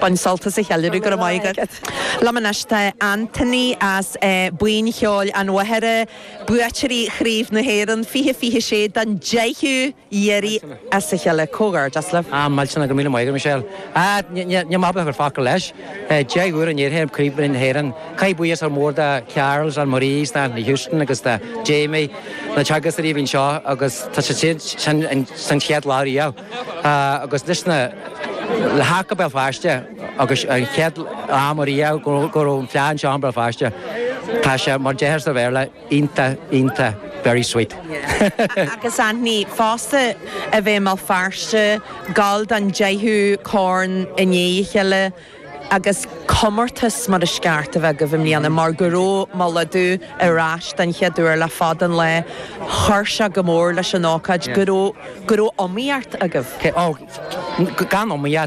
Bain saltas a chealú go maigad. Lamanasta Anthony as buin cheol an wahere buacherí chríf na héran fihe sé dan jeihu yeri as a cheala cogar jaslav. Malchana go míle maigad Michelle. Ní mabla ar facail leis. Jeiúr an éirhéim críb in héran. Cai buías ar mór da Charles an Maurice da na Houston agus da Jamie na teagas a ríomhín seo agus tá sé san chead láirí jau. Agus lisna le haca Belfáiste agus chead ámarí jau go flean seán Belfáiste. Tá sé mar déir sa bhéle inta very sweet. Agus Anthony fásta a bheith mal farste gal dan jeihu corn in éicheile agus comortas mar a sceart a bheith go bhím líana mar goró maladú a ráis dan cheadúir le fadan le thursa go mór leis an ácaid goró omíart a goh. Gan omíart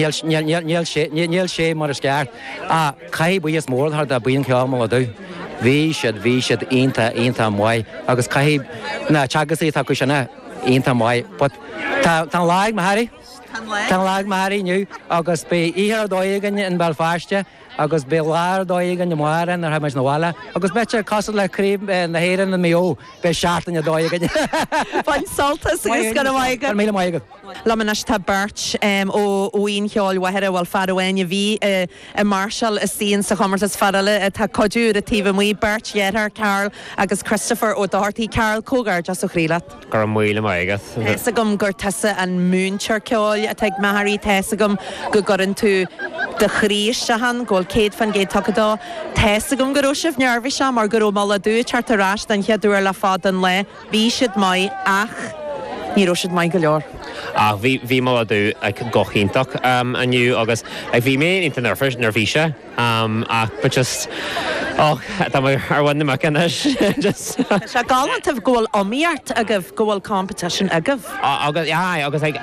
níl sé mar a sceart a cai buías mór thar da buon ceá maladú. Bhí siad ionta mhaid agus caihí na teagas í tá go sinna ionta mhaid. Tá láig ma Harry? Tá láig ma Harry nniu agus be íhar dóigan in Belfáiste agus be láir dóigan na máran ar haimiis na bhála agus bete cosad le críb na héan na méo be seaartan a dóigan. Bain saltas is gan maigad. Míle maigad. Lamanas tá Birch ó uín cheol wahere bhil fadhaine bhí a Marshall is síon sa chomartas fadale tá codú a tíh mí Birch Yetter Carl agus Christopher ó Doherty Carl Cogar just ó chrílat. Gur míle maigad. Tesa gom gur tesa an múnseir ceol a teag maharí tesa gom go goran tú de chrís se han ggóil céad fan géad tucadá. Tesa gom gur ó sibh nearmhí se mar gur ó mala dú chartarrás den cheadúir le fadan le bhí siad mai ach ní roisiid mai go leor. Bhí má dú ag gochíntaach aniu agus ag bhí mé inta nervíise ach but just tá mar arhain na macanis just Se galant ah ggóil omíart a goh ggóil competition a goh. agus ag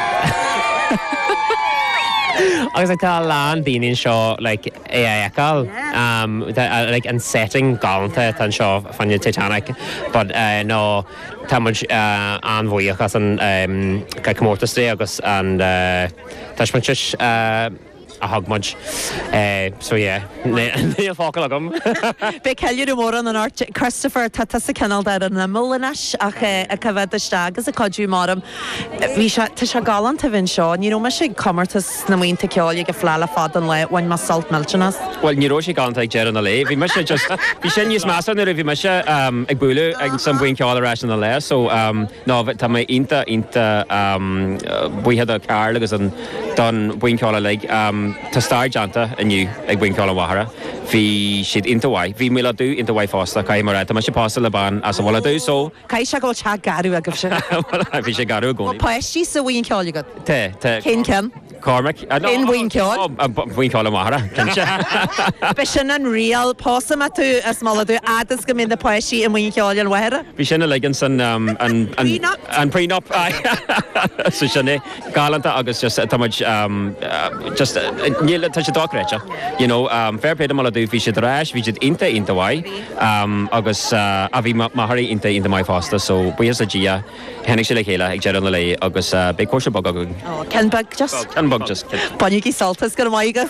agus ag tá lán daoine seo éáil an setting galanta tan seo fanne Titanic but nó táid anmhuioach as an caicmórtasté agus an taismantis a hagmuid so yeah níl fácail agam. Be ceilú mór an ort Christopher tá sa canal dar an namolanas ach a cyfeddiste agus a codú máram. Bhí tá se galant a bhín seo, ní me sé commartas na muonnta ceáil go phlála fadan le bhain má salt miltenas. Well, ní ró sé galanta ag dear an le. Bhí me sé just bhí sé níos measa nu bhí me sé ag buúla ag san buin ceáil arás an le so nó tá mé inta buíhead a Carl agus an don buin ceáil le tá stair deanta aniu ag buin ceáil wahara. Bhí siad inta bhaid, bhí mé dú inta bhaid fásta cai mar tá sé pásta le ban as bhla dú so. Cai se go te garú a goh se. Bhí sé garú gcóí. Páistí sa bhaon ceáil go. Te. Cén cen? Cormac. In bhaon ceáil? Bhaon ceáil wahara. Be sin an rial pása má tú as mála dú adas go mbeadh páistí in bhaon ceáil an wahara? Bhí sinna legan san an prenup so sinna galanta agus just táid just níl tá sé dáreite. You know, fair play mála dú bhí sé ráis, bhí siad inta bhaid agus a bhí maithirí inta mai fásta so buíos a dia henig sé le chéile ag dear an le agus be cóise bag agan. Cenbag just? Cenbag just. Bainigí saltas go maigad?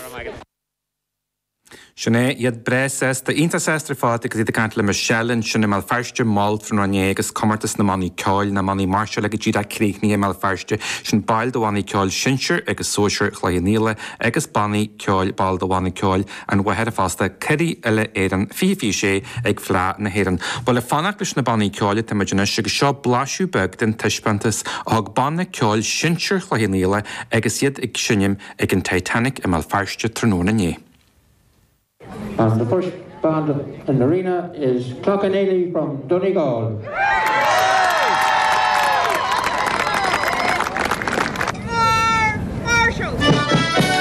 Sinné iad breses de inta sestra fád agus iad cant le Michelle sinna mal farste mal fron rané agus commartas na maní ceáil na maní Marshall agus díad críicní mal farste sin bail do bhaí ceáil sinseir agus sóisiir chléaníile agus baní ceáil bail do bhaí ceáil an wahead a fásta ceirí eile éan fií sé ag phlá na héan. Bhil le fannach leis na baní ceáile tá idirna agus seo blasú beg den tuispantas ag banna ceáil sinseir chléaníile agus iad ag sinnim ag an Titanic mal farste tróna né. And the first band in the arena is Clockanaley from Donegal.